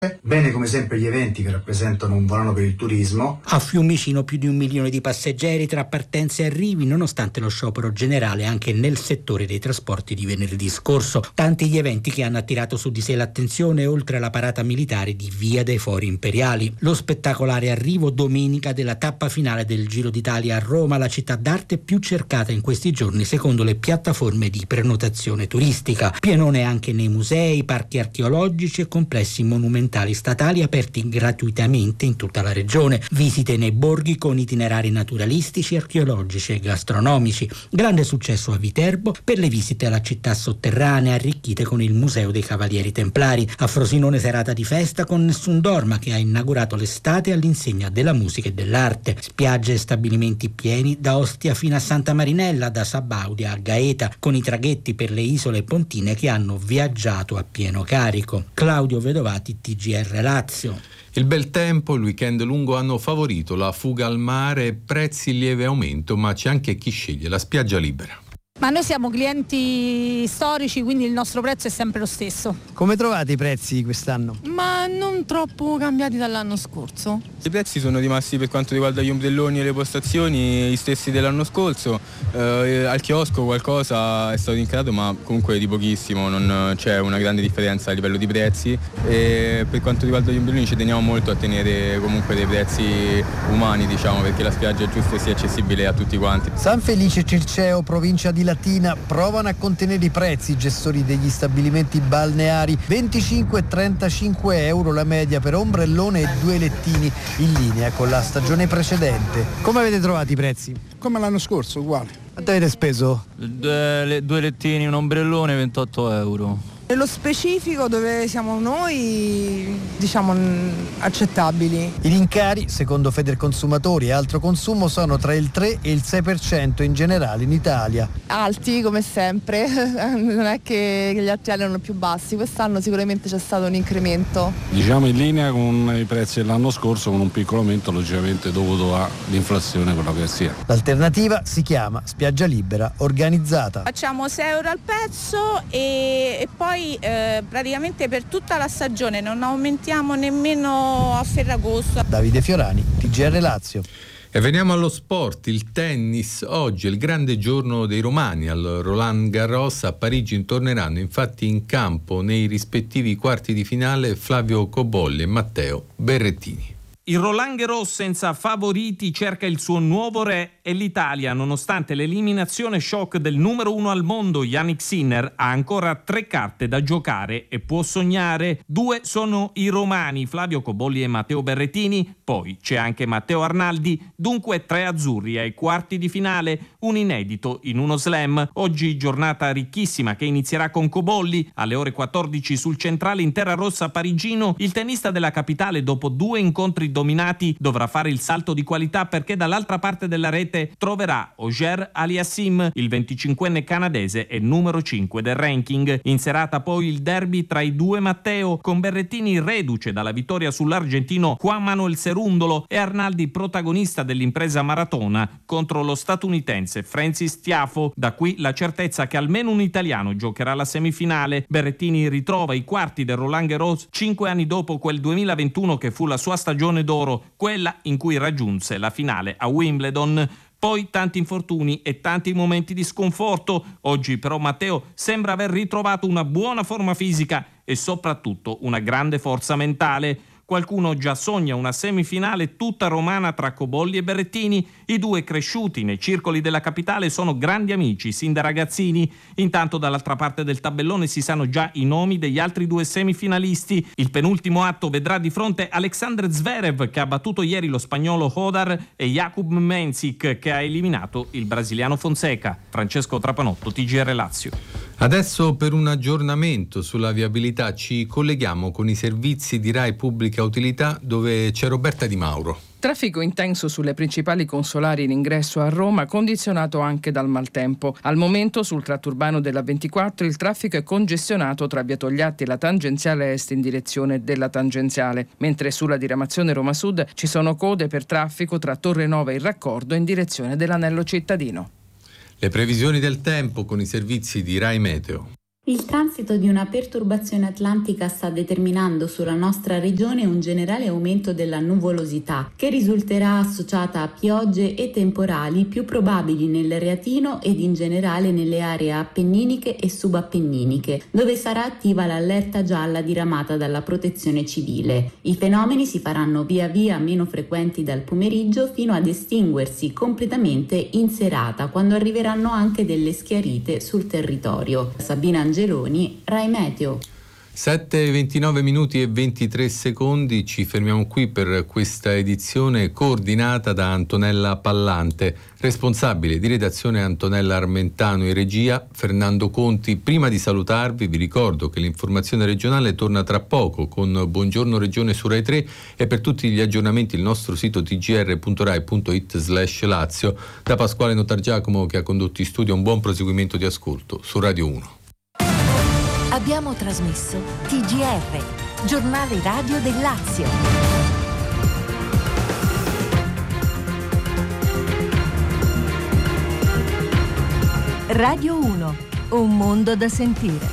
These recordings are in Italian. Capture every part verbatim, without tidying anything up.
Bene come sempre gli eventi che rappresentano un volano per il turismo. A Fiumicino più di un milione di passeggeri tra partenze e arrivi, nonostante lo sciopero generale anche nel settore dei trasporti di venerdì scorso. Tanti gli eventi che hanno attirato su di sé l'attenzione, oltre alla parata militare di Via dei Fori Imperiali. Lo spettacolare arrivo domenica della tappa finale del Giro d'Italia a Roma, la città d'arte più cercata in questi giorni secondo le piattaforme di prenotazione turistica. Pienone anche nei musei, parchi archeologici e complessi monumentali statali aperti gratuitamente in tutta la regione, visite nei borghi con itinerari naturalistici, archeologici e gastronomici. Grande successo a Viterbo per le visite alla città sotterranea arricchite con il Museo dei Cavalieri Templari. A Frosinone serata di festa con Nessun Dorma, che ha inaugurato l'estate all'insegna della musica e dell'arte. Spiagge e stabilimenti pieni da Ostia fino a Santa Marinella, da Sabaudia a Gaeta, con i traghetti per le isole pontine che hanno viaggiato a pieno carico. Claudio Vedovati, T G R Lazio. Il bel tempo, il weekend lungo hanno favorito la fuga al mare, prezzi in lieve aumento, ma c'è anche chi sceglie la spiaggia libera. Ma noi siamo clienti storici, quindi il nostro prezzo è sempre lo stesso. Come trovate i prezzi quest'anno? Ma non troppo cambiati dall'anno scorso. I prezzi sono rimasti, per quanto riguarda gli ombrelloni e le postazioni, gli stessi dell'anno scorso. Eh, al chiosco qualcosa è stato incrementato, ma comunque di pochissimo, non c'è una grande differenza a livello di prezzi. E per quanto riguarda gli ombrelloni ci teniamo molto a tenere comunque dei prezzi umani, diciamo, perché la spiaggia è giusto e sia accessibile a tutti quanti. San Felice Circeo, provincia di Latina, provano a contenere i prezzi i gestori degli stabilimenti balneari. venticinque e trentacinque euro la media per ombrellone e due lettini, in linea con la stagione precedente. Come avete trovato i prezzi? Come l'anno scorso, uguale. Quanto avete speso? Due, due lettini, un ombrellone, ventotto euro. Nello specifico dove siamo noi, diciamo, accettabili. I rincari, secondo Federconsumatori e Altro Consumo, sono tra il tre e il sei per cento in generale in Italia. Alti come sempre, non è che gli altri anni erano più bassi, quest'anno sicuramente c'è stato un incremento. Diciamo in linea con i prezzi dell'anno scorso, con un piccolo aumento logicamente dovuto all'inflazione, quello che sia. L'alternativa si chiama spiaggia libera organizzata. Facciamo sei euro al pezzo e, e poi Eh, praticamente per tutta la stagione non aumentiamo nemmeno a Ferragosto. Davide Fiorani, T G R Lazio. E veniamo allo sport, il tennis. Oggi è il grande giorno dei romani. Al Roland Garros a Parigi torneranno infatti in campo nei rispettivi quarti di finale Flavio Cobolli e Matteo Berrettini. Il Roland Garros senza favoriti cerca il suo nuovo re e l'Italia, nonostante l'eliminazione shock del numero uno al mondo Jannik Sinner, ha ancora tre carte da giocare e può sognare. Due sono i romani, Flavio Cobolli e Matteo Berrettini, poi c'è anche Matteo Arnaldi, dunque tre azzurri ai quarti di finale, un inedito in uno slam. Oggi giornata ricchissima che inizierà con Cobolli alle ore quattordici sul centrale in terra rossa parigino. Il tennista della capitale, dopo due incontri dominati, dovrà fare il salto di qualità perché dall'altra parte della rete troverà Auger Aliassime, il venticinquenne canadese e numero cinque del ranking. In serata poi il derby tra i due Matteo, con Berrettini reduce dalla vittoria sull'argentino Juan Manuel Cerúndolo e Arnaldi protagonista dell'impresa maratona contro lo statunitense Francis Tiafoe. Da qui la certezza che almeno un italiano giocherà la semifinale. Berrettini ritrova i quarti del Roland Garros cinque anni dopo quel duemilaventuno che fu la sua stagione d'oro, quella in cui raggiunse la finale a Wimbledon. Poi tanti infortuni e tanti momenti di sconforto. Oggi però Matteo sembra aver ritrovato una buona forma fisica e soprattutto una grande forza mentale. Qualcuno già sogna una semifinale tutta romana tra Cobolli e Berrettini. I due, cresciuti nei circoli della capitale, sono grandi amici sin da ragazzini. Intanto dall'altra parte del tabellone si sanno già i nomi degli altri due semifinalisti. Il penultimo atto vedrà di fronte Alexander Zverev, che ha battuto ieri lo spagnolo Hodar, e Jakub Mensik, che ha eliminato il brasiliano Fonseca. Francesco Trapanotto, T G R Lazio. Adesso per un aggiornamento sulla viabilità ci colleghiamo con i servizi di Rai Pubblica Utilità, dove c'è Roberta Di Mauro. Traffico intenso sulle principali consolari in ingresso a Roma, condizionato anche dal maltempo. Al momento sul tratto urbano della ventiquattro il traffico è congestionato tra via Togliatti e la tangenziale est in direzione della tangenziale, mentre sulla diramazione Roma Sud ci sono code per traffico tra Torre Nova e il raccordo in direzione dell'anello cittadino. Le previsioni del tempo con i servizi di Rai Meteo. Il transito di una perturbazione atlantica sta determinando sulla nostra regione un generale aumento della nuvolosità, che risulterà associata a piogge e temporali più probabili nel Reatino ed in generale nelle aree appenniniche e subappenniniche, dove sarà attiva l'allerta gialla diramata dalla Protezione Civile. I fenomeni si faranno via via meno frequenti dal pomeriggio fino ad estinguersi completamente in serata, quando arriveranno anche delle schiarite sul territorio. Sabina Angeloni, Rai Meteo. sette e ventinove minuti e ventitré secondi, ci fermiamo qui per questa edizione coordinata da Antonella Pallante, responsabile di redazione Antonella Armentano in regia, Fernando Conti. Prima di salutarvi vi ricordo che l'informazione regionale torna tra poco con Buongiorno Regione su Rai tre e per tutti gli aggiornamenti il nostro sito t g r punto rai punto it slash Lazio. Da Pasquale Notargiacomo che ha condotto in studio, un buon proseguimento di ascolto su Radio uno. Abbiamo trasmesso T G R, giornale radio del Lazio. Radio uno, un mondo da sentire.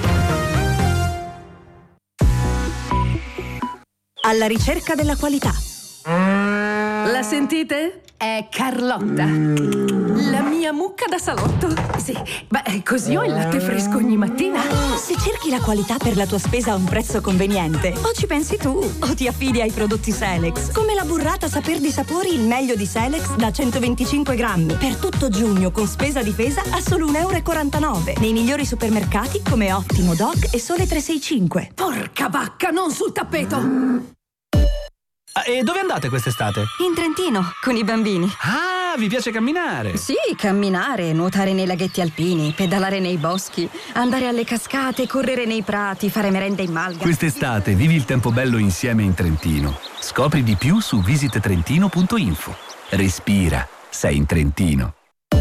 Alla ricerca della qualità. La sentite? È Carlotta, la mia mucca da salotto. Sì, beh, così ho il latte fresco ogni mattina. Se cerchi la qualità per la tua spesa a un prezzo conveniente, o ci pensi tu, o ti affidi ai prodotti Selex. Come la burrata Saper di Sapori, il meglio di Selex da centoventicinque grammi. Per tutto giugno, con spesa difesa, a solo un euro e quarantanove. Nei migliori supermercati come Ottimo Dog e Sole trecentosessantacinque. Porca vacca, non sul tappeto! E dove andate quest'estate? In Trentino, con i bambini. Ah, vi piace camminare? Sì, camminare, nuotare nei laghetti alpini, pedalare nei boschi, andare alle cascate, correre nei prati, fare merenda in malga. Quest'estate vivi il tempo bello insieme in Trentino. Scopri di più su visit trentino punto info. Respira, sei in Trentino.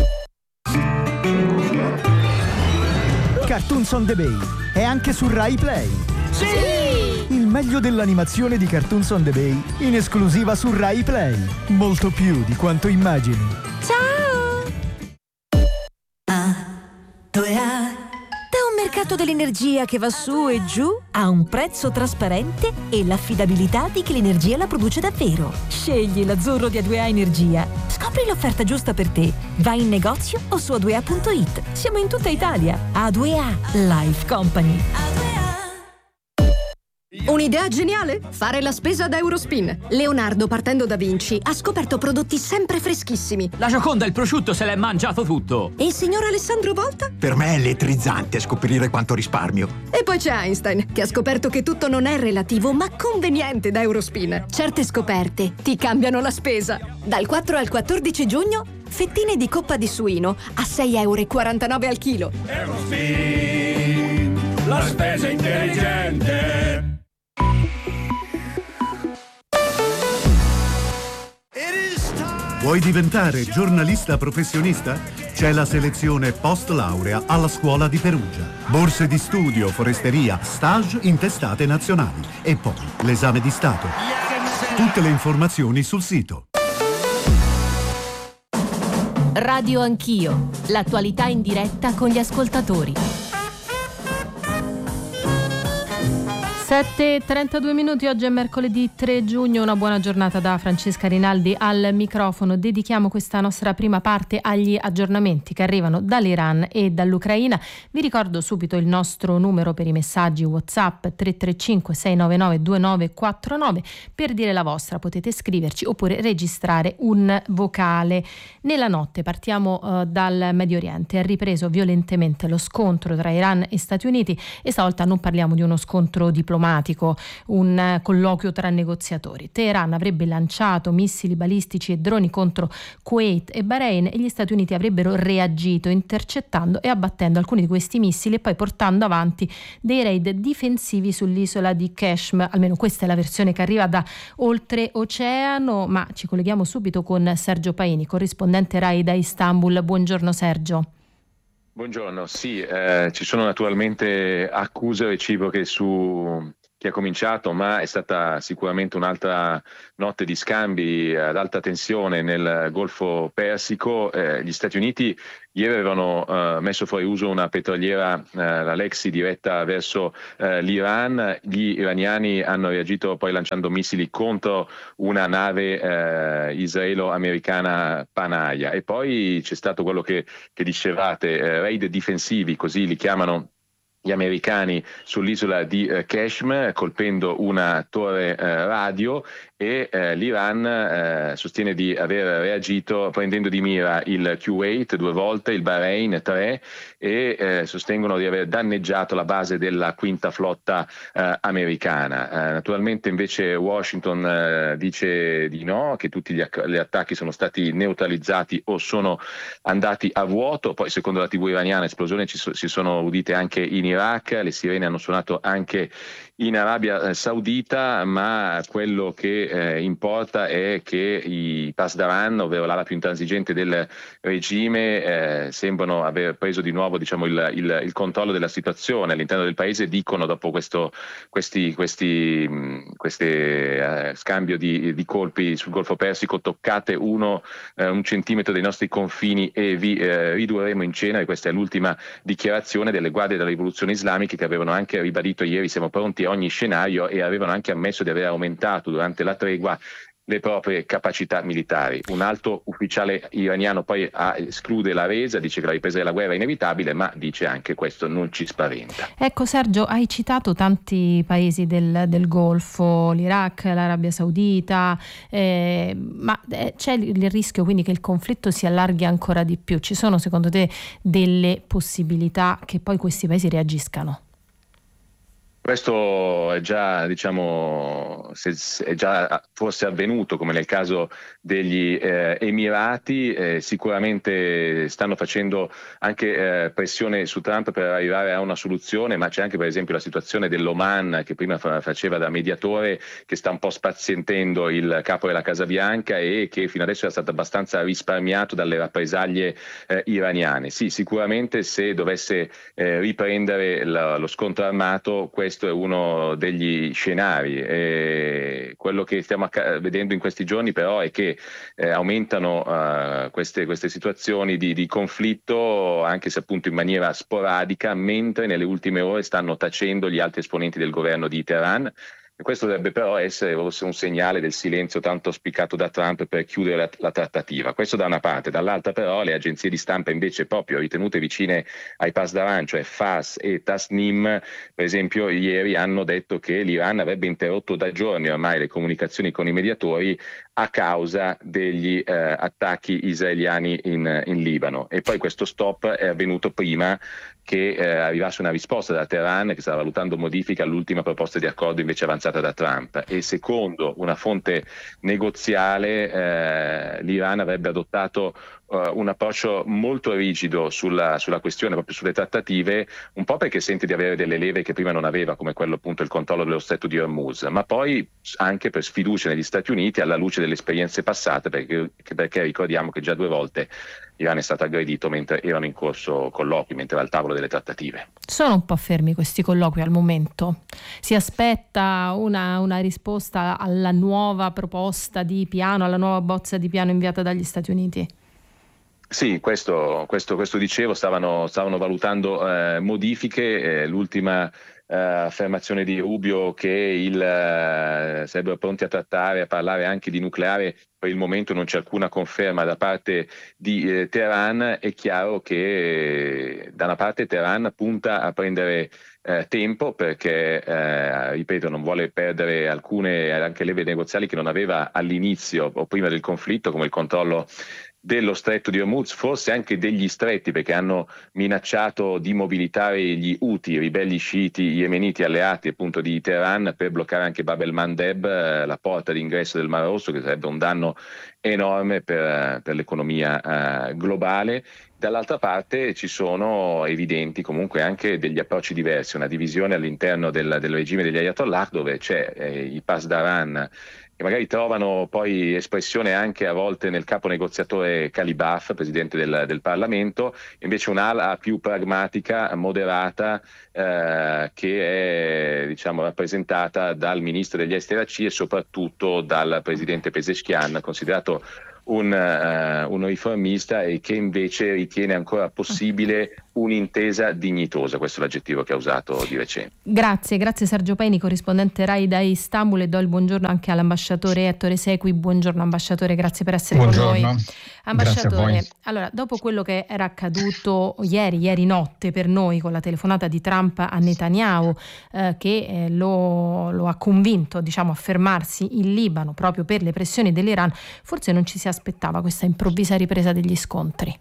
Cartoons on the Bay è anche su Rai Play. Sì! Il meglio dell'animazione di Cartoons on the Bay in esclusiva su Rai Play. Molto più di quanto immagini. Ciao! A, due A. Da un mercato dell'energia che va su e giù a un prezzo trasparente e l'affidabilità di chi l'energia la produce davvero. Scegli l'azzurro di A due A Energia. Scopri l'offerta giusta per te. Vai in negozio o su a due a punto it. Siamo in tutta Italia. A due A Life Company. Un'idea geniale? Fare la spesa da Eurospin. Leonardo, partendo da Vinci, ha scoperto prodotti sempre freschissimi. La Gioconda, il prosciutto, se l'è mangiato tutto. E il signor Alessandro Volta? Per me è elettrizzante scoprire quanto risparmio. E poi c'è Einstein, che ha scoperto che tutto non è relativo, ma conveniente da Eurospin. Certe scoperte ti cambiano la spesa. Dal quattro al quattordici giugno, fettine di coppa di suino a sei euro e quarantanove al chilo. Eurospin, la spesa intelligente. Vuoi diventare giornalista professionista? C'è la selezione post laurea alla Scuola di Perugia. Borse di studio, foresteria, stage in testate nazionali e poi l'esame di Stato. Tutte le informazioni sul sito. Radio Anch'io, l'attualità in diretta con gli ascoltatori. sette e trentadue minuti, oggi è mercoledì tre giugno, una buona giornata da Francesca Rinaldi al microfono. Dedichiamo questa nostra prima parte agli aggiornamenti che arrivano dall'Iran e dall'Ucraina. Vi ricordo subito il nostro numero per i messaggi WhatsApp tre tre cinque sei nove nove due nove quattro nove, per dire la vostra potete scriverci oppure registrare un vocale. Nella notte partiamo uh, dal Medio Oriente, è ripreso violentemente lo scontro tra Iran e Stati Uniti e stavolta non parliamo di uno scontro diplomatico, un colloquio tra negoziatori. Teheran avrebbe lanciato missili balistici e droni contro Kuwait e Bahrain e gli Stati Uniti avrebbero reagito intercettando e abbattendo alcuni di questi missili e poi portando avanti dei raid difensivi sull'isola di Kashmir. Almeno questa è la versione che arriva da oltreoceano, ma ci colleghiamo subito con Sergio Paini, corrispondente Rai da Istanbul. Buongiorno Sergio. Buongiorno, sì, eh, ci sono naturalmente accuse reciproche su, che ha cominciato, ma è stata sicuramente un'altra notte di scambi ad alta tensione nel Golfo Persico. Eh, gli Stati Uniti ieri avevano eh, messo fuori uso una petroliera, eh, la Lexi, diretta verso eh, l'Iran. Gli iraniani hanno reagito poi lanciando missili contro una nave eh, israelo-americana Panaia. E poi c'è stato quello che, che dicevate, eh, raid difensivi, così li chiamano gli americani, sull'isola di eh, Kashmir, colpendo una torre eh, radio, e eh, l'Iran eh, sostiene di aver reagito prendendo di mira il Kuwait due volte, il Bahrain tre, e eh, sostengono di aver danneggiato la base della quinta flotta eh, americana. Eh, naturalmente invece Washington eh, dice di no, che tutti gli, acc- gli attacchi sono stati neutralizzati o sono andati a vuoto. Poi secondo la tivù iraniana esplosioni ci so- si sono udite anche in Iraq, le sirene hanno suonato anche in Arabia Saudita, ma quello che eh, importa è che i Pasdaran, ovvero l'ala più intransigente del regime, eh, sembrano aver preso di nuovo, diciamo, il, il, il controllo della situazione all'interno del paese. Dicono, dopo questo questi, questi queste, eh, scambio di, di colpi sul Golfo Persico: toccate uno eh, un centimetro dei nostri confini e vi eh, ridurremo in cenere. Questa è l'ultima dichiarazione delle guardie della rivoluzione islamica, che avevano anche ribadito ieri: siamo pronti a ogni scenario, e avevano anche ammesso di aver aumentato durante la tregua le proprie capacità militari. Un alto ufficiale iraniano poi ha, esclude la resa, dice che la ripresa della guerra è inevitabile, ma dice anche: questo non ci spaventa. Ecco Sergio, hai citato tanti paesi del, del Golfo, l'Iraq, l'Arabia Saudita, eh, ma eh, c'è il rischio quindi che il conflitto si allarghi ancora di più? Ci sono secondo te delle possibilità che poi questi paesi reagiscano? Questo è già, diciamo, è già forse avvenuto, come nel caso degli eh, Emirati. Eh, sicuramente stanno facendo anche eh, pressione su Trump per arrivare a una soluzione, ma c'è anche per esempio la situazione dell'Oman, che prima fa- faceva da mediatore, che sta un po' spazientendo il capo della Casa Bianca e che fino adesso è stato abbastanza risparmiato dalle rappresaglie eh, iraniane. Sì, sicuramente se dovesse eh, riprendere la, lo scontro armato, questo Questo è uno degli scenari. E quello che stiamo acc- vedendo in questi giorni però è che eh, aumentano uh, queste, queste situazioni di, di conflitto, anche se appunto in maniera sporadica, mentre nelle ultime ore stanno tacendo gli altri esponenti del governo di Teheran. E questo dovrebbe però essere forse un segnale del silenzio tanto auspicato da Trump per chiudere la, la trattativa. Questo da una parte. Dall'altra però le agenzie di stampa invece proprio ritenute vicine ai Pasdaran, cioè Fars e Tasnim, per esempio ieri hanno detto che l'Iran avrebbe interrotto da giorni ormai le comunicazioni con i mediatori a causa degli eh, attacchi israeliani in, in Libano. E poi questo stop è avvenuto prima che eh, arrivasse una risposta da Teheran, che stava valutando modifiche all'ultima proposta di accordo invece avanzata da Trump. E secondo una fonte negoziale eh, l'Iran avrebbe adottato uh, un approccio molto rigido sulla, sulla questione, proprio sulle trattative, un po' perché sente di avere delle leve che prima non aveva, come quello appunto il controllo dello stretto di Hormuz, ma poi anche per sfiducia negli Stati Uniti alla luce delle esperienze passate, perché, perché ricordiamo che già due volte l'Iran è stato aggredito mentre erano in corso colloqui, mentre era al tavolo delle trattative. Sono un po' fermi questi colloqui al momento. Si aspetta una, una risposta alla nuova proposta di piano, alla nuova bozza di piano inviata dagli Stati Uniti? Sì, questo, questo, questo dicevo, stavano, stavano valutando eh, modifiche. Eh, l'ultima eh, affermazione di Rubio che il, eh, sarebbero pronti a trattare, a parlare anche di nucleare. Per il momento non c'è alcuna conferma da parte di eh, Teheran. È chiaro che eh, da una parte Teheran punta a prendere eh, tempo perché, eh, ripeto, non vuole perdere alcune anche leve negoziali che non aveva all'inizio o prima del conflitto, come il controllo dello stretto di Hormuz, forse anche degli stretti, perché hanno minacciato di mobilitare gli Houthi, ribelli sciiti yemeniti alleati appunto di Teheran, per bloccare anche Bab el-Mandeb, eh, la porta d'ingresso del Mar Rosso, che sarebbe un danno enorme per, per l'economia eh, globale. Dall'altra parte ci sono evidenti comunque anche degli approcci diversi, una divisione all'interno del, del regime degli Ayatollah, dove c'è eh, i Pasdaran che magari trovano poi espressione anche a volte nel capo negoziatore Kalibaf, presidente del, del Parlamento, invece un'ala più pragmatica, moderata, eh, che è diciamo rappresentata dal ministro degli esteri Araghchi e soprattutto dal presidente Pezeshkian, considerato Un, uh, un riformista e che invece ritiene ancora possibile un'intesa dignitosa. Questo è l'aggettivo che ha usato di recente. Grazie, grazie Sergio Peni, corrispondente Rai da Istanbul, e do il buongiorno anche all'ambasciatore Ettore Sequi. Buongiorno ambasciatore, grazie per essere buongiorno. con noi. Ambasciatore, allora, dopo quello che era accaduto ieri, ieri notte per noi, con la telefonata di Trump a Netanyahu, eh, che eh, lo, lo ha convinto diciamo, a fermarsi in Libano proprio per le pressioni dell'Iran, forse non ci si aspettava questa improvvisa ripresa degli scontri?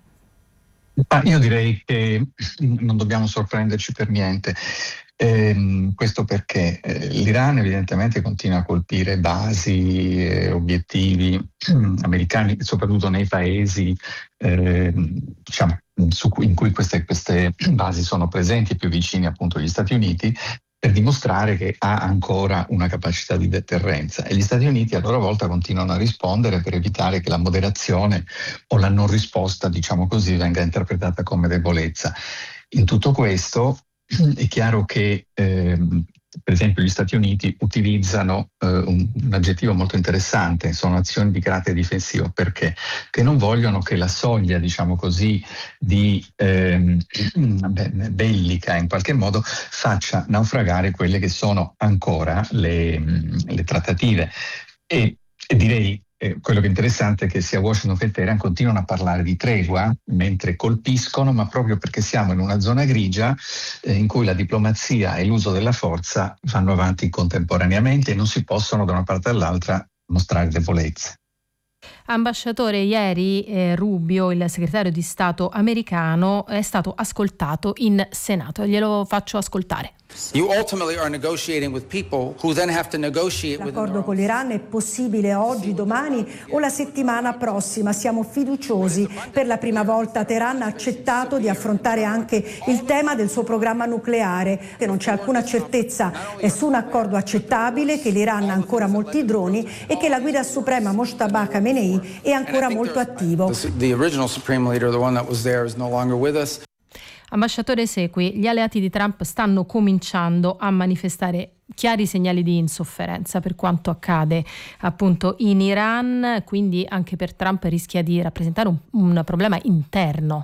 Ah, io direi che non dobbiamo sorprenderci per niente. Eh, questo perché eh, l'Iran evidentemente continua a colpire basi, eh, obiettivi eh, americani, soprattutto nei paesi eh, diciamo, su cui, in cui queste, queste basi sono presenti, più vicini appunto agli Stati Uniti, per dimostrare che ha ancora una capacità di deterrenza, e gli Stati Uniti a loro volta continuano a rispondere per evitare che la moderazione o la non risposta, diciamo così, venga interpretata come debolezza. In tutto questo è chiaro che ehm, per esempio gli Stati Uniti utilizzano eh, un, un aggettivo molto interessante, sono azioni di carattere difensivo, perché che non vogliono che la soglia, diciamo così, di ehm, bellica in qualche modo faccia naufragare quelle che sono ancora le, le trattative. E, e direi Eh, quello che è interessante è che sia Washington che Teheran continuano a parlare di tregua mentre colpiscono, ma proprio perché siamo in una zona grigia eh, in cui la diplomazia e l'uso della forza vanno avanti contemporaneamente e non si possono da una parte all'altra mostrare debolezze. Ambasciatore, ieri eh, Rubio, il segretario di Stato americano, è stato ascoltato in Senato. Glielo faccio ascoltare. L'accordo con l'Iran è possibile oggi, domani o la settimana prossima. Siamo fiduciosi. Per la prima volta Teheran ha accettato di affrontare anche il tema del suo programma nucleare. Che non c'è alcuna certezza su un accordo accettabile, che l'Iran ha ancora molti droni e che la guida suprema Mojtaba Khamenei è ancora molto attivo. Ambasciatore Sequi, gli alleati di Trump stanno cominciando a manifestare chiari segnali di insofferenza per quanto accade appunto in Iran, quindi anche per Trump rischia di rappresentare un, un problema interno.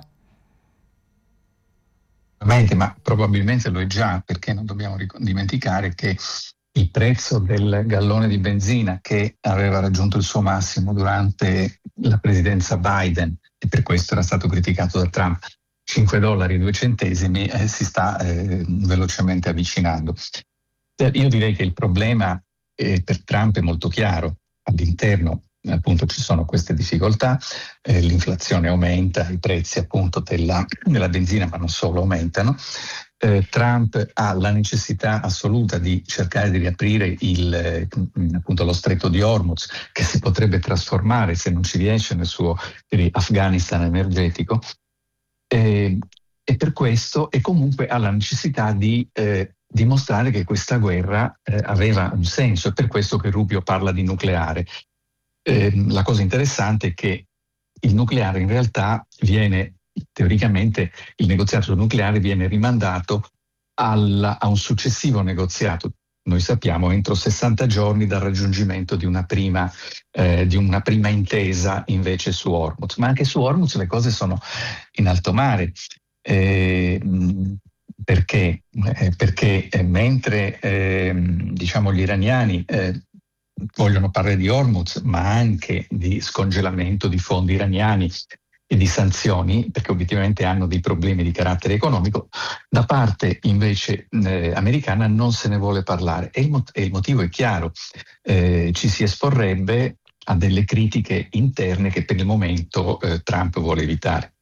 Ma probabilmente lo è già, perché non dobbiamo dimenticare che il prezzo del gallone di benzina, che aveva raggiunto il suo massimo durante la presidenza Biden e per questo era stato criticato da Trump, cinque dollari e due centesimi, eh, si sta eh, velocemente avvicinando. Io direi che il problema eh, per Trump è molto chiaro. All'interno appunto ci sono queste difficoltà, eh, l'inflazione aumenta, i prezzi appunto della, della benzina, ma non solo, aumentano. Eh, Trump ha la necessità assoluta di cercare di riaprire il, eh, appunto lo stretto di Hormuz, che si potrebbe trasformare, se non ci riesce, nel suo eh, Afghanistan energetico. Eh, e per questo, e comunque ha la necessità di eh, dimostrare che questa guerra eh, aveva un senso, è per questo che Rubio parla di nucleare. Eh, la cosa interessante è che il nucleare in realtà viene, teoricamente, il negoziato sul nucleare viene rimandato alla, a un successivo negoziato. Noi sappiamo entro sessanta giorni dal raggiungimento di una prima, eh, di una prima intesa invece su Hormuz. Ma anche su Hormuz le cose sono in alto mare. Eh, perché? Eh, perché eh, mentre eh, diciamo gli iraniani eh, vogliono parlare di Hormuz, ma anche di scongelamento di fondi iraniani e di sanzioni, perché obiettivamente hanno dei problemi di carattere economico, da parte invece eh, americana non se ne vuole parlare. E il, mot- e il motivo è chiaro, eh, ci si esporrebbe a delle critiche interne che per il momento eh, Trump vuole evitare.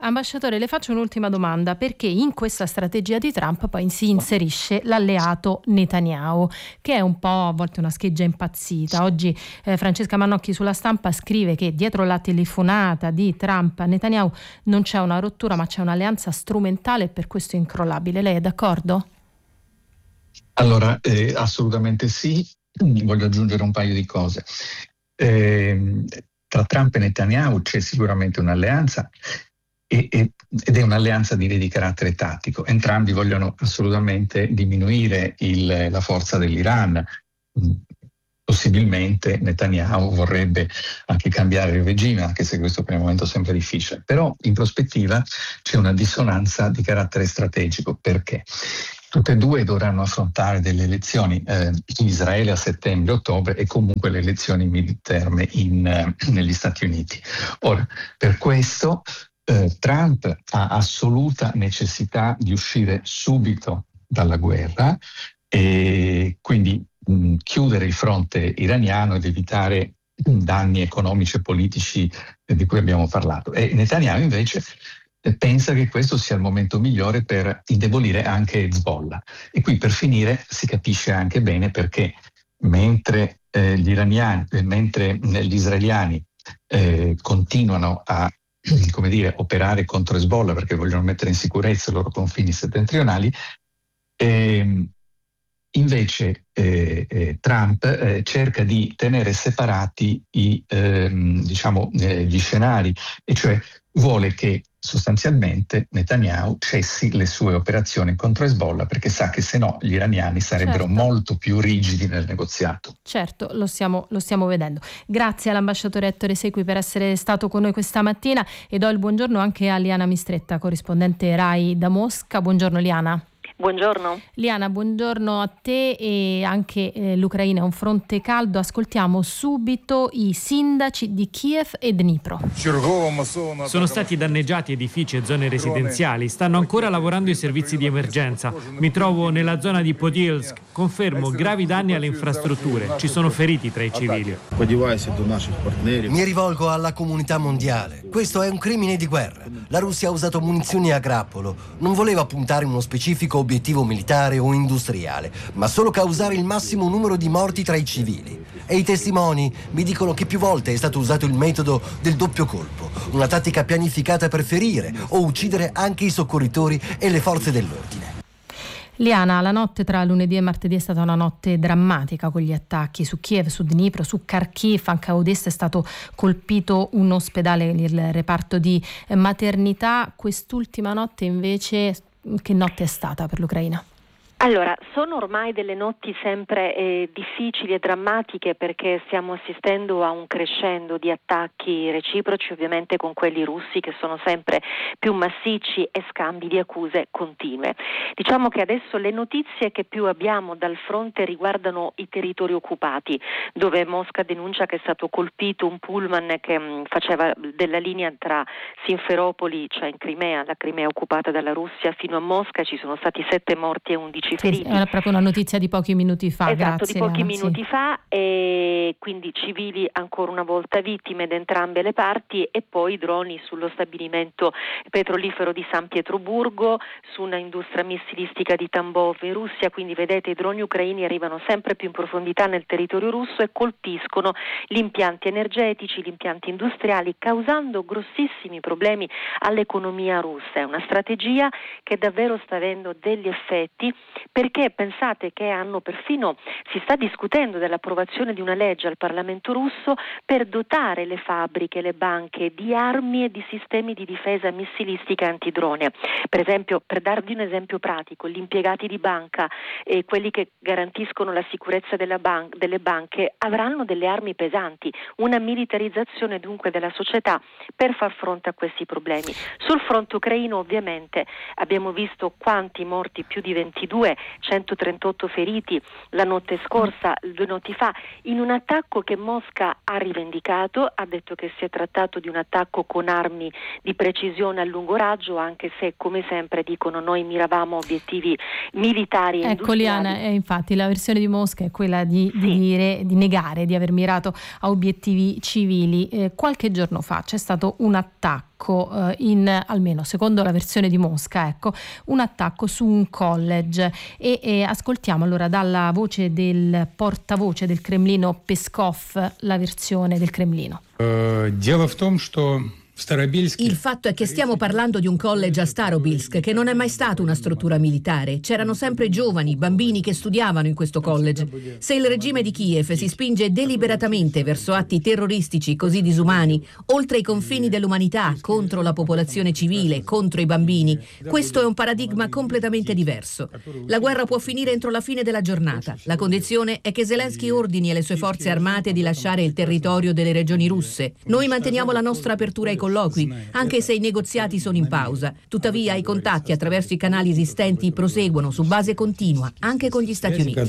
Ambasciatore, le faccio un'ultima domanda, perché in questa strategia di Trump poi si inserisce l'alleato Netanyahu, che è un po' a volte una scheggia impazzita. Oggi eh, Francesca Mannocchi sulla Stampa scrive che dietro la telefonata di Trump a Netanyahu non c'è una rottura ma c'è un'alleanza strumentale e per questo incrollabile. Lei è d'accordo? Allora, eh, assolutamente sì. Voglio aggiungere un paio di cose. Eh, tra Trump e Netanyahu c'è sicuramente un'alleanza e, e, ed è un'alleanza direi di carattere tattico. Entrambi vogliono assolutamente diminuire il, la forza dell'Iran. Possibilmente Netanyahu vorrebbe anche cambiare il regime, anche se questo per il momento sembra difficile. Però in prospettiva c'è una dissonanza di carattere strategico. Perché? Tutte e due dovranno affrontare delle elezioni eh, in Israele a settembre-ottobre e comunque le elezioni midterm in, eh, negli Stati Uniti. Ora, per questo eh, Trump ha assoluta necessità di uscire subito dalla guerra e quindi mh, chiudere il fronte iraniano ed evitare danni economici e politici eh, di cui abbiamo parlato. E Netanyahu invece pensa che questo sia il momento migliore per indebolire anche Hezbollah. E qui per finire si capisce anche bene perché mentre eh, gli iraniani, eh, mentre gli israeliani eh, continuano a come dire, operare contro Hezbollah perché vogliono mettere in sicurezza i loro confini settentrionali, eh, invece eh, eh, Trump eh, cerca di tenere separati i, ehm, diciamo, eh, gli scenari, e cioè vuole che sostanzialmente Netanyahu cessi le sue operazioni contro Hezbollah perché sa che se no gli iraniani sarebbero certo. molto più rigidi nel negoziato. Certo, lo stiamo, lo stiamo vedendo. Grazie all'ambasciatore Ettore Sequi per essere stato con noi questa mattina e do il buongiorno anche a Liana Mistretta, corrispondente Rai da Mosca. Buongiorno Liana. Buongiorno. Liana, buongiorno a te. E anche eh, l'Ucraina è un fronte caldo. Ascoltiamo subito i sindaci di Kiev e Dnipro. Sono stati danneggiati edifici e zone residenziali. Stanno ancora lavorando i servizi di emergenza. Mi trovo nella zona di Podilsk. Confermo gravi danni alle infrastrutture. Ci sono feriti tra i civili. Mi rivolgo alla comunità mondiale. Questo è un crimine di guerra. La Russia ha usato munizioni a grappolo. Non voleva puntare uno specifico obiettivo militare o industriale, ma solo causare il massimo numero di morti tra i civili. E i testimoni mi dicono che più volte è stato usato il metodo del doppio colpo, una tattica pianificata per ferire o uccidere anche i soccorritori e le forze dell'ordine. Liana, la notte tra lunedì e martedì è stata una notte drammatica con gli attacchi su Kiev, su Dnipro, su Kharkiv, anche a Odessa è stato colpito un ospedale, il reparto di maternità. Quest'ultima notte invece, che notte è stata per l'Ucraina? Allora, sono ormai delle notti sempre eh, difficili e drammatiche perché stiamo assistendo a un crescendo di attacchi reciproci, ovviamente con quelli russi che sono sempre più massicci e scambi di accuse continue. Diciamo che adesso le notizie che più abbiamo dal fronte riguardano i territori occupati, dove Mosca denuncia che è stato colpito un pullman che mh, faceva della linea tra Simferopoli, cioè in Crimea, la Crimea occupata dalla Russia, fino a Mosca. Ci sono stati sette morti e undici feriti. Era proprio una notizia di pochi minuti fa. Esatto, grazie, di pochi Liana, minuti sì. fa, e quindi civili ancora una volta vittime da entrambe le parti, e poi droni sullo stabilimento petrolifero di San Pietroburgo, su una industria missilistica di Tambov in Russia. Quindi vedete, i droni ucraini arrivano sempre più in profondità nel territorio russo e colpiscono gli impianti energetici, gli impianti industriali, causando grossissimi problemi all'economia russa. È una strategia che davvero sta avendo degli effetti, perché pensate che hanno perfino, si sta discutendo dell'approvazione di una legge al Parlamento russo per dotare le fabbriche, le banche di armi e di sistemi di difesa missilistica antidrone. Per esempio, per darvi un esempio pratico, gli impiegati di banca e quelli che garantiscono la sicurezza della ban- delle banche avranno delle armi pesanti, una militarizzazione dunque della società per far fronte a questi problemi. Sul fronte ucraino ovviamente abbiamo visto quanti morti, più di ventidue, centotrentotto feriti la notte scorsa, due notti fa, in un attacco che Mosca ha rivendicato, ha detto che si è trattato di un attacco con armi di precisione a lungo raggio, anche se come sempre dicono noi miravamo obiettivi militari e ecco, industriali. Liana, eh, infatti la versione di Mosca è quella di, di, dire, di negare di aver mirato a obiettivi civili. Eh, qualche giorno fa c'è stato un attacco attacco eh, in, almeno secondo la versione di Mosca, ecco, un attacco su un college e, e ascoltiamo allora dalla voce del portavoce del Cremlino Peskov la versione del Cremlino. Дело в том, что Il fatto è che stiamo parlando di un college a Starobilsk che non è mai stato una struttura militare. C'erano sempre giovani, bambini che studiavano in questo college. Se il regime di Kiev si spinge deliberatamente verso atti terroristici così disumani, oltre i confini dell'umanità, contro la popolazione civile, contro i bambini, questo è un paradigma completamente diverso. La guerra può finire entro la fine della giornata. La condizione è che Zelensky ordini alle sue forze armate di lasciare il territorio delle regioni russe. Noi manteniamo la nostra apertura ai colloqui, anche se i negoziati sono in pausa. Tuttavia i contatti attraverso i canali esistenti proseguono su base continua, anche con gli Stati Uniti.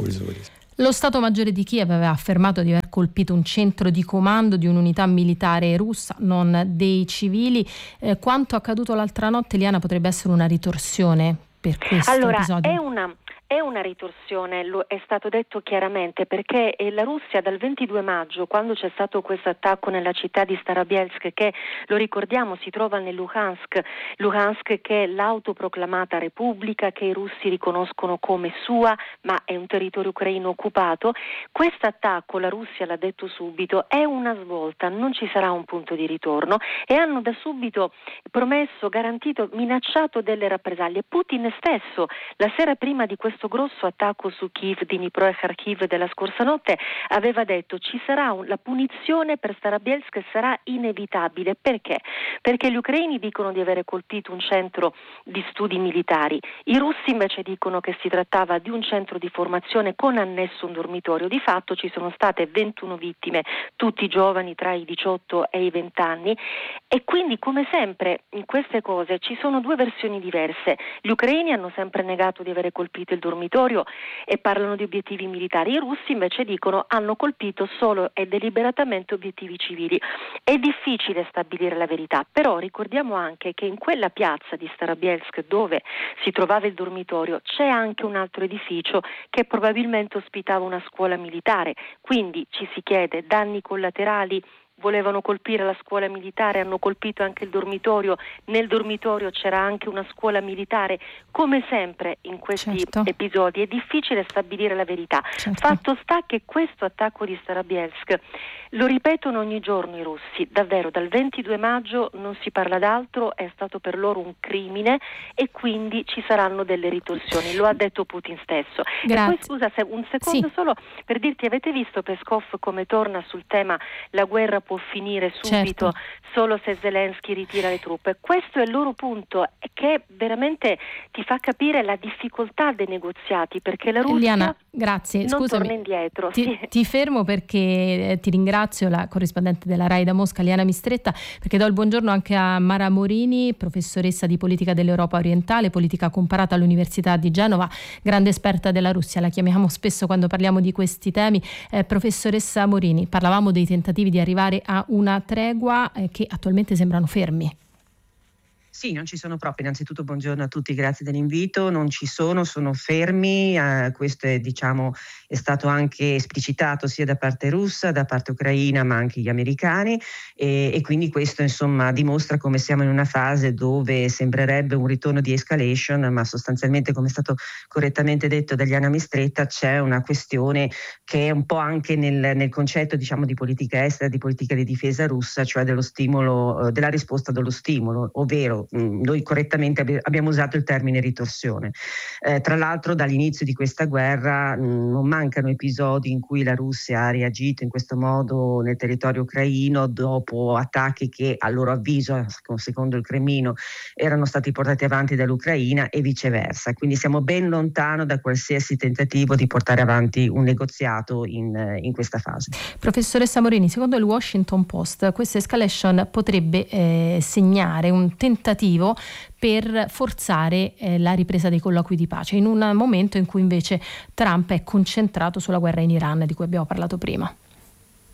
Lo Stato Maggiore di Kiev aveva affermato di aver colpito un centro di comando di un'unità militare russa, non dei civili. Eh, quanto accaduto l'altra notte, Liana, potrebbe essere una ritorsione per questo allora, episodio? È una... È una ritorsione, lo è stato detto chiaramente, perché la Russia dal ventidue maggio, quando c'è stato questo attacco nella città di Starobielsk, che lo ricordiamo si trova nel Luhansk, Luhansk che è l'autoproclamata repubblica che i russi riconoscono come sua, ma è un territorio ucraino occupato, questo attacco, la Russia l'ha detto subito, è una svolta, non ci sarà un punto di ritorno e hanno da subito promesso, garantito, minacciato delle rappresaglie. Putin stesso, la sera prima di questo questo grosso attacco su Kiev, Dnipro e Kharkiv della scorsa notte, aveva detto ci sarà un, la punizione per Starobielsk sarà inevitabile. Perché? Perché gli ucraini dicono di avere colpito un centro di studi militari, i russi invece dicono che si trattava di un centro di formazione con annesso un dormitorio. Di fatto ci sono state ventuno vittime, tutti giovani tra i diciotto e i venti anni, e quindi come sempre in queste cose ci sono due versioni diverse. Gli ucraini hanno sempre negato di avere colpito il dormitorio e parlano di obiettivi militari, i russi invece dicono hanno colpito solo e deliberatamente obiettivi civili. È difficile stabilire la verità, però ricordiamo anche che in quella piazza di Starobielsk dove si trovava il dormitorio c'è anche un altro edificio che probabilmente ospitava una scuola militare, quindi ci si chiede danni collaterali. Volevano colpire la scuola militare, hanno colpito anche il dormitorio, nel dormitorio c'era anche una scuola militare. Come sempre in questi certo. episodi è difficile stabilire la verità. Certo. Fatto sta che questo attacco di Starobielsk lo ripetono ogni giorno i russi, davvero dal ventidue maggio non si parla d'altro, è stato per loro un crimine e quindi ci saranno delle ritorsioni, lo ha detto Putin stesso. Grazie. E poi scusa se un secondo sì. solo per dirti, avete visto Peskov come torna sul tema la guerra può finire subito certo. solo se Zelensky ritira le truppe? Questo è il loro punto, che veramente ti fa capire la difficoltà dei negoziati, perché la Russia Liana, grazie. non Scusami, torna indietro. Ti, sì. ti fermo perché ti ringrazio, la corrispondente della RAI da Mosca, Liana Mistretta, perché do il buongiorno anche a Mara Morini, professoressa di politica dell'Europa orientale, politica comparata all'Università di Genova, grande esperta della Russia, la chiamiamo spesso quando parliamo di questi temi. Eh, professoressa Morini, parlavamo dei tentativi di arrivare a una tregua eh, che attualmente sembrano fermi. Sì, non ci sono proprio. Innanzitutto buongiorno a tutti, grazie dell'invito. Non ci sono, sono fermi. Eh, questo è, diciamo, è stato anche esplicitato sia da parte russa, da parte ucraina, ma anche gli americani e, e quindi questo insomma dimostra come siamo in una fase dove sembrerebbe un ritorno di escalation, ma sostanzialmente, come è stato correttamente detto da Liana Mistretta, c'è una questione che è un po' anche nel, nel concetto, diciamo, di politica estera, di politica di difesa russa, cioè dello stimolo, eh, della risposta dello stimolo, ovvero noi correttamente abbiamo usato il termine ritorsione. Eh, tra l'altro dall'inizio di questa guerra mh, non mancano episodi in cui la Russia ha reagito in questo modo nel territorio ucraino dopo attacchi che a loro avviso, secondo il Cremlino, erano stati portati avanti dall'Ucraina e viceversa. Quindi siamo ben lontano da qualsiasi tentativo di portare avanti un negoziato in, in questa fase. Professoressa Morini, secondo il Washington Post questa escalation potrebbe eh, segnare un tentativo per forzare eh, la ripresa dei colloqui di pace in un momento in cui invece Trump è concentrato sulla guerra in Iran di cui abbiamo parlato prima.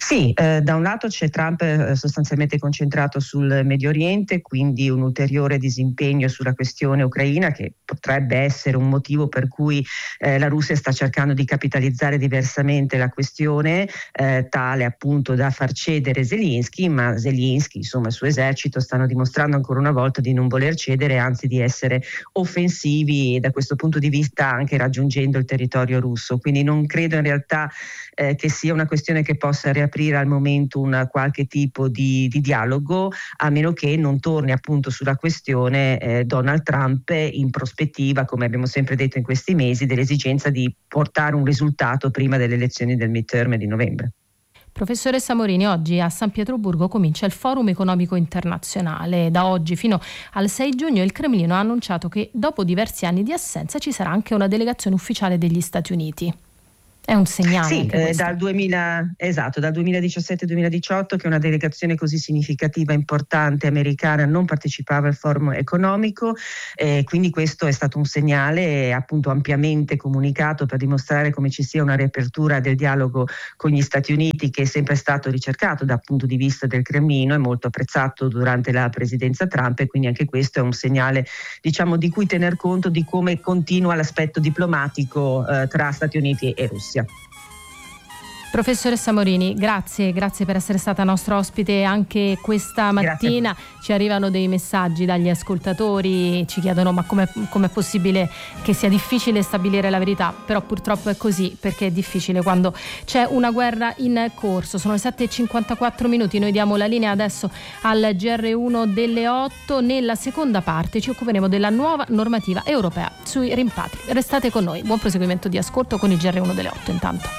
Sì, eh, da un lato c'è Trump eh, sostanzialmente concentrato sul Medio Oriente, quindi un ulteriore disimpegno sulla questione ucraina, che potrebbe essere un motivo per cui eh, la Russia sta cercando di capitalizzare diversamente la questione, eh, tale appunto da far cedere Zelensky, ma Zelensky, insomma il suo esercito, stanno dimostrando ancora una volta di non voler cedere, anzi di essere offensivi e da questo punto di vista anche raggiungendo il territorio russo. Quindi non credo in realtà eh, che sia una questione che possa riaprire al momento un qualche tipo di, di dialogo, a meno che non torni appunto sulla questione eh, Donald Trump in prospettiva, come abbiamo sempre detto in questi mesi, dell'esigenza di portare un risultato prima delle elezioni del midterm di novembre. Professoressa Morini, oggi a San Pietroburgo comincia il Forum Economico Internazionale. Da oggi fino al sei giugno il Cremlino ha annunciato che dopo diversi anni di assenza ci sarà anche una delegazione ufficiale degli Stati Uniti. È un segnale. Sì, eh, dal duemila, esatto, dal duemiladiciassette duemiladiciotto che una delegazione così significativa, importante, americana non partecipava al forum economico, eh, quindi questo è stato un segnale appunto ampiamente comunicato per dimostrare come ci sia una riapertura del dialogo con gli Stati Uniti, che è sempre stato ricercato dal punto di vista del Cremlino e molto apprezzato durante la presidenza Trump, e quindi anche questo è un segnale, diciamo, di cui tener conto di come continua l'aspetto diplomatico eh, tra Stati Uniti e Russia. Professoressa Morini, grazie, grazie per essere stata nostra ospite anche questa mattina. Ci arrivano dei messaggi dagli ascoltatori, ci chiedono ma com'è, com'è possibile che sia difficile stabilire la verità, però purtroppo è così, perché è difficile quando c'è una guerra in corso. Sono le sette e cinquantaquattro minuti, noi diamo la linea adesso al G R uno delle otto. Nella seconda parte ci occuperemo della nuova normativa europea sui rimpatri. Restate con noi, buon proseguimento di ascolto con il G R uno delle otto intanto.